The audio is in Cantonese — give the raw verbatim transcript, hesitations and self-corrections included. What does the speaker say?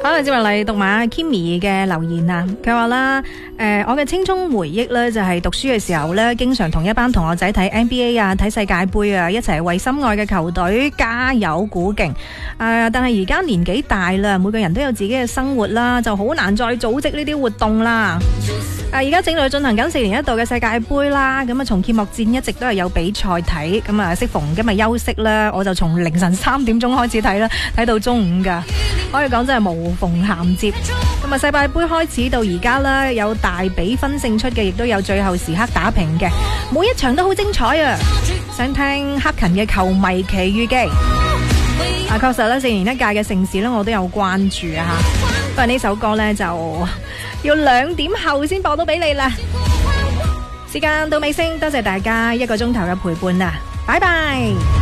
好啦，接落嚟讀埋 Kimmy 嘅留言啊。佢話啦，誒、呃，我嘅青春回憶呢，就係讀書嘅時候呢，經常同一班同學仔睇 N B A 啊，睇世界盃啊，一齊為心愛嘅球隊加油鼓勁。誒、呃，但係而家年紀大啦，每個人都有自己嘅生活啦，就好難再組織呢啲活動啦。誒、呃，而家正在進行緊四年一度嘅世界盃啦，咁啊，從揭幕戰一直都係有比賽睇，咁啊，適逢今日休息啦，我就從凌晨三點鐘開始睇啦，睇到中午噶。可以講真係無縫銜接。咁啊，世界盃開始到而家啦，有大比分勝出嘅，亦都有最後時刻打平嘅，每一場都好精彩啊！想聽克勤嘅球迷奇遇記啊，確實咧，四年一屆嘅盛事咧，我都有關注啊吓。不過呢首歌咧就要兩點後先播到俾你啦。時間到尾聲，多謝大家一個鐘頭嘅陪伴啦，拜拜。